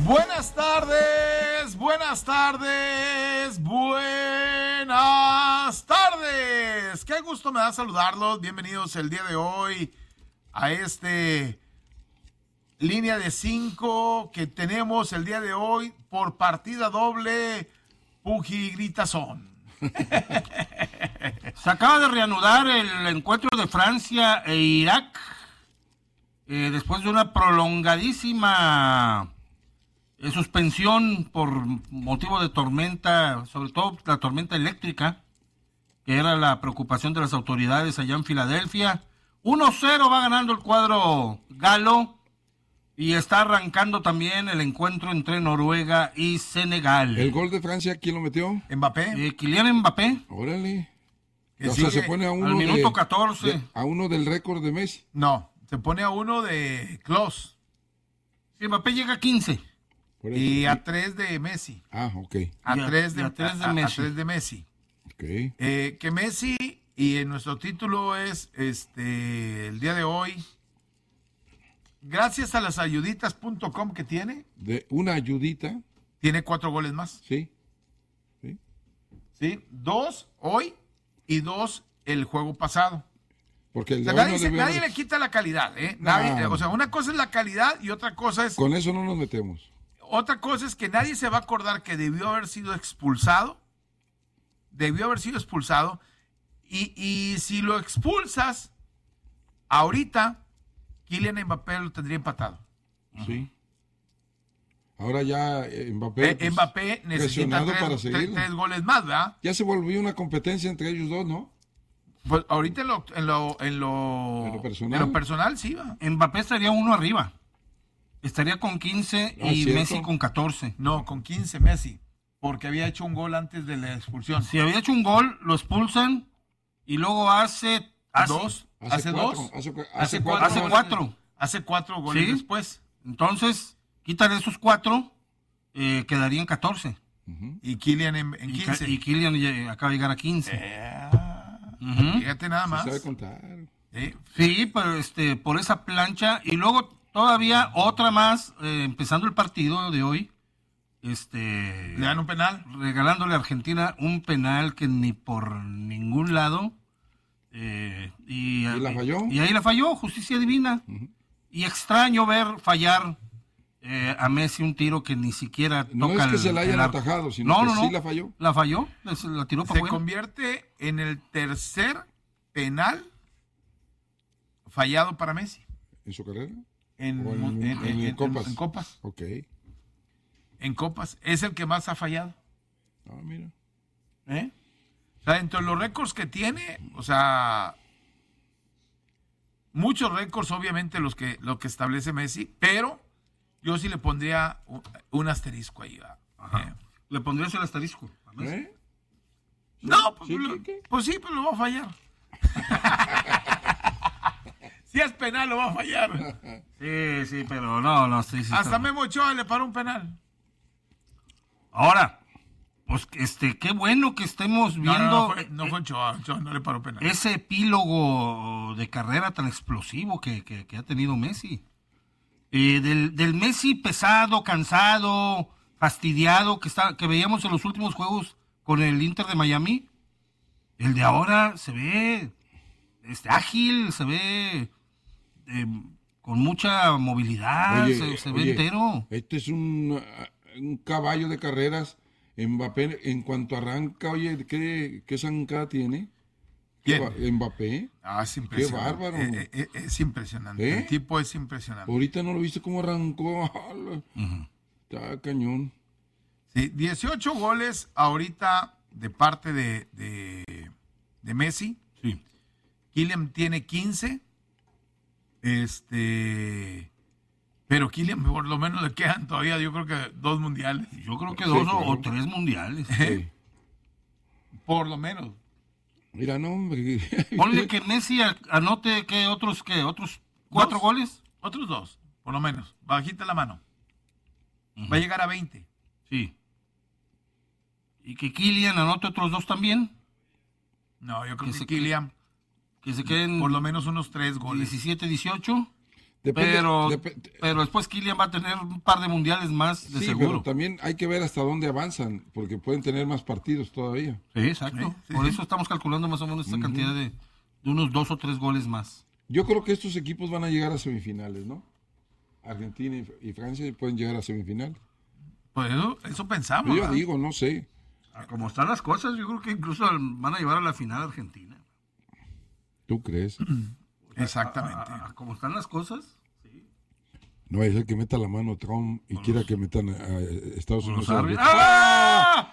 Buenas tardes, buenas tardes, buenas tardes. Qué gusto me da saludarlos. Bienvenidos el día de hoy a línea de 5 que tenemos el día de hoy por partida doble. Pugigritazón. Se acaba de reanudar el encuentro de Francia e Irak después de una prolongadísima suspensión por motivo de tormenta, sobre todo la tormenta eléctrica, que era la preocupación de las autoridades allá en Filadelfia. 1-0 va ganando el cuadro galo y está arrancando también el encuentro entre Noruega y Senegal. ¿El gol de Francia quién lo metió? Mbappé. Kylian Mbappé. Órale. Que O sea, sigue se pone a uno al minuto 14. a uno del récord de Messi. No, se pone a uno de Klose Sí, Mbappé llega a 15. Por eso. y a 3 de Messi. Ah, ok. A Y a 3 tres de a Messi. 3 de Messi. Ok. Que Messi, y en nuestro título es el día de hoy, gracias a las ayuditas.com que tiene Una ayudita, 4 goles más. sí. ¿Sí? 2 hoy y 2 el juego pasado. Porque el O de sea, hoy no debió nadie haber- le quita la calidad, ¿eh? No. O sea, una cosa es la calidad y otra cosa es... Con eso no nos metemos. Otra cosa es que nadie se va a acordar que debió haber sido expulsado. Y si lo expulsas, ahorita Kylian Mbappé lo tendría empatado. Sí. Ahora ya Mbappé. pues, Mbappé necesita presionado para 3 seguirlo. goles más, ¿verdad? Ya se volvió una competencia entre ellos dos, ¿no? Pues ahorita en lo personal sí va. Mbappé estaría uno arriba. Estaría con 15 Ah, y ¿cierto? Messi con 14. No, con 15 Messi, porque había hecho un gol antes de la expulsión. Si había hecho un gol, lo expulsan y luego hace ¿Dos? ¿Hace cuatro, dos? hace Hace goles. 4. Hace 4 goles ¿Sí? después. Entonces, quítale esos 4, quedarían 14. Y Kylian en Y 15. y Kylian acaba de llegar a 15. Ujú. Fíjate nada Se más. sabe contar. Sí, pero por esa plancha. Y luego todavía otra más, empezando el partido de hoy. Le dan un penal. Regalándole a Argentina un penal que ni por ningún lado. ¿Y la falló? Y ahí la falló, justicia divina. Y extraño ver fallar a Messi un tiro que ni siquiera No toca es que se la hayan el arco. atajado, sino que sí la falló. La falló, la tiró para Se afuera. convierte en el tercer penal fallado para Messi ¿En su carrera? en, ¿O en Copas? en Copas. Ok. En Copas. Es el que más ha fallado. Ah, mira. ¿Eh? O sea, entre los récords que tiene, o sea, muchos récords, obviamente, lo que establece Messi, pero yo sí le pondría un asterisco ahí. ¿Va? Le pondrías el asterisco a Messi. ¿Eh? No, pues, ¿Sí? ¿Qué? pues sí, pero lo va a fallar. Si es penal, lo va a fallar. Sí, pero no, sí. Hasta Memo Ochoa le paró un penal. Ahora, pues qué bueno que estemos viendo No fue Ochoa no le paró penal. ese epílogo de carrera tan explosivo que ha tenido Messi. Del Messi pesado, cansado, fastidiado que veíamos en los últimos juegos con el Inter de Miami. El de ahora se ve ágil, se ve con mucha movilidad, se ve entero. Este es un caballo de carreras. Mbappé, en cuanto arranca, oye, ¿qué zancada tiene? ¿Quién? Mbappé. Es impresionante. Qué bárbaro. Es impresionante. ¿Eh? El tipo es impresionante. Ahorita no lo viste cómo arrancó. Está cañón. Sí, 18 goles ahorita de parte de Messi. Sí. Kylian tiene 15. Pero Kylian por lo menos le quedan todavía, yo creo que 2 mundiales. Yo creo que Sí, 2 claro. o 3 mundiales. Sí. Por lo menos. Mira, no, hombre. Ponle que Messi anote otros 4 goles. Otros 2, por lo menos. Bajita la mano. Va a llegar a 20. Sí. Y que Kylian anote otros 2 también. No, yo creo Que que se Kylian Que se queden por lo menos unos 3 goles. 17, 18. Pero después Kylian va a tener un par de mundiales más de Sí, seguro. pero también hay que ver hasta dónde avanzan, porque pueden tener más partidos todavía. Sí, exacto. Por eso estamos calculando más o menos esta cantidad de unos 2 o 3 goles más. Yo creo que estos equipos van a llegar a semifinales, ¿no? Argentina y Francia pueden llegar a semifinales. Pues eso pensamos. Yo ¿verdad? digo, no sé. Como están las cosas, yo creo que incluso van a llevar a la final a Argentina. ¿Tú crees? Exactamente. Como están las cosas. No vaya a ser que meta la mano Trump y quiera que metan a Estados Unidos. ¡Ah!